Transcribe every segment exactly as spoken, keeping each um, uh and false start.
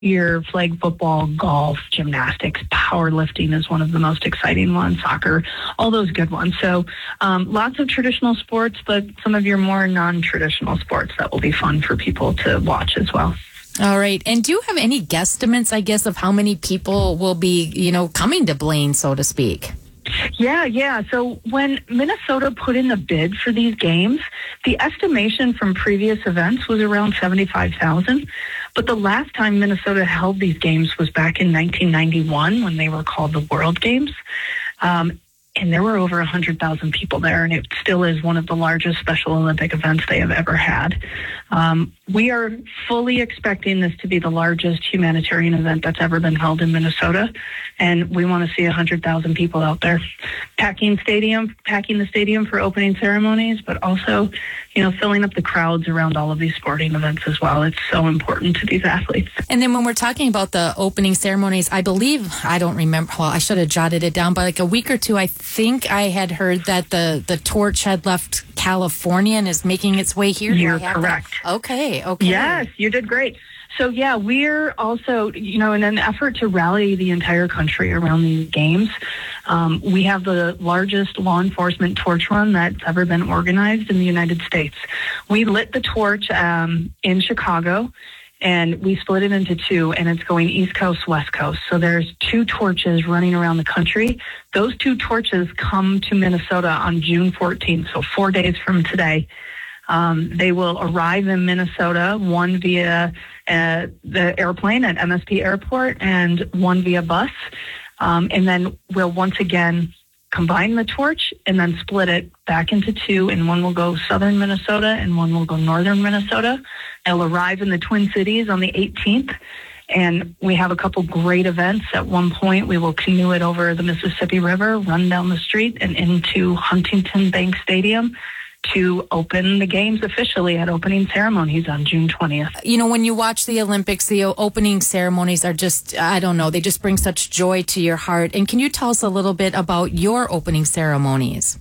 Your flag football, golf, gymnastics, powerlifting is one of the most exciting ones, soccer, all those good ones. So um, lots of traditional sports, but some of your more non-traditional sports that will be fun for people to watch as well. All right. And do you have any guesstimates, I guess, of how many people will be, you know, coming to Blaine, so to speak? Yeah, yeah. So when Minnesota put in the bid for these games, the estimation from previous events was around seventy-five thousand. But the last time Minnesota held these games was back in nineteen ninety-one when they were called the World Games. Um, and there were over one hundred thousand people there, and it still is one of the largest Special Olympic events they have ever had. Um, we are fully expecting this to be the largest humanitarian event that's ever been held in Minnesota, and we want to see one hundred thousand people out there packing stadium, packing the stadium for opening ceremonies, but also, you know, filling up the crowds around all of these sporting events as well. It's so important to these athletes. And then when we're talking about the opening ceremonies, I believe, I don't remember, well, I should have jotted it down, but like a week or two, I think I had heard that the, the torch had left California and is making its way here. You're correct. That? Okay, okay. Yes, you did great. So, yeah, we're also, you know, in an effort to rally the entire country around these games, um, we have the largest law enforcement torch run that's ever been organized in the United States. We lit the torch um, in Chicago, and we split it into two, and it's going East Coast, West Coast. So there's two torches running around the country. Those two torches come to Minnesota on June fourteenth, so four days from today. Um, they will arrive in Minnesota, one via uh, the airplane at M S P Airport and one via bus. Um, and then we'll once again combine the torch and then split it back into two, and one will go southern Minnesota and one will go northern Minnesota. They'll arrive in the Twin Cities on the eighteenth, and we have a couple great events. At one point, we will canoe it over the Mississippi River, run down the street and into Huntington Bank Stadium to open the games officially at opening ceremonies on June twentieth. You know, when you watch the Olympics, the opening ceremonies are just, I don't know, they just bring such joy to your heart. And can you tell us a little bit about your opening ceremonies?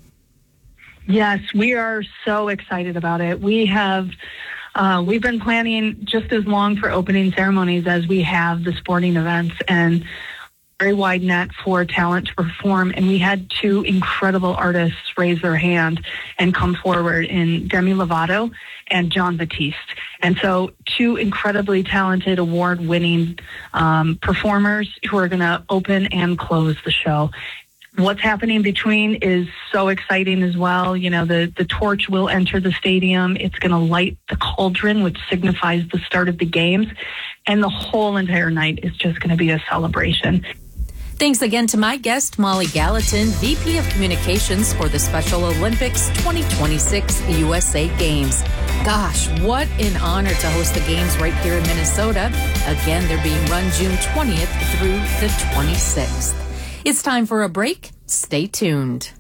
Yes, we are so excited about it. We have, uh, we've been planning just as long for opening ceremonies as we have the sporting events, and very wide net for talent to perform, and we had two incredible artists raise their hand and come forward in Demi Lovato and Jon Batiste. And so two incredibly talented, award-winning um, performers who are going to open and close the show. What's happening between is so exciting as well. You know, the, the torch will enter the stadium. It's going to light the cauldron, which signifies the start of the games. And the whole entire night is just going to be a celebration. Thanks again to my guest, Molly Gallatin, V P of Communications for the Special Olympics twenty twenty-six U S A Games. Gosh, what an honor to host the games right here in Minnesota. Again, they're being run June twentieth through the twenty-sixth. It's time for a break. Stay tuned.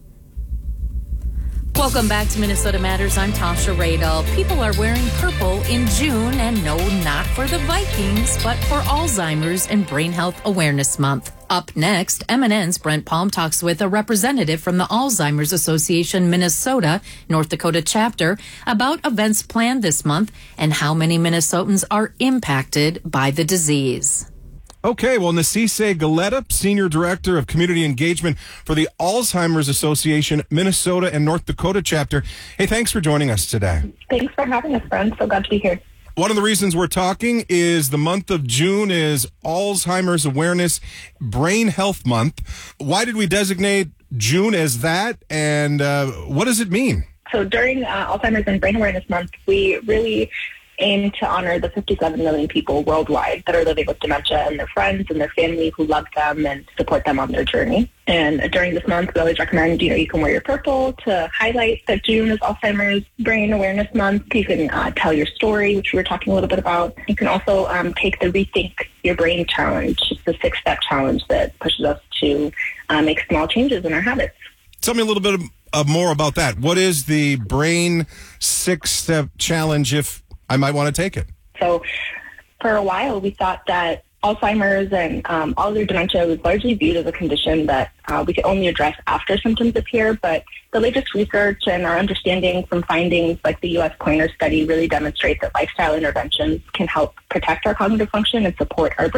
Welcome back to Minnesota Matters. I'm Tasha Radel. People are wearing purple in June, and no, not for the Vikings, but for Alzheimer's and Brain Health Awareness Month. Up next, M N N's Brent Palm talks with a representative from the Alzheimer's Association Minnesota, North Dakota chapter about events planned this month and how many Minnesotans are impacted by the disease. Okay, well, Nasise Galetta, Senior Director of Community Engagement for the Alzheimer's Association Minnesota and North Dakota chapter. Hey, thanks for joining us today. Thanks for having us, friends. So glad to be here. One of the reasons we're talking is the month of June is Alzheimer's Awareness Brain Health Month. Why did we designate June as that, and uh, what does it mean? So during uh, Alzheimer's and Brain Awareness Month, we really aim to honor the fifty-seven million people worldwide that are living with dementia and their friends and their family who love them and support them on their journey. And during this month, we always recommend, you know, you can wear your purple to highlight that June is Alzheimer's Brain Awareness Month. You can uh, tell your story, which we were talking a little bit about. You can also um, take the Rethink Your Brain Challenge. It's a six-step challenge that pushes us to uh, make small changes in our habits. Tell me a little bit of, uh, more about that. What is the Brain Six-Step Challenge, if I might want to take it? So for a while, we thought that Alzheimer's and um, all other dementia was largely viewed as a condition that uh, we could only address after symptoms appear, but the latest research and our understanding from findings like the U S Pointer study really demonstrate that lifestyle interventions can help protect our cognitive function and support our brain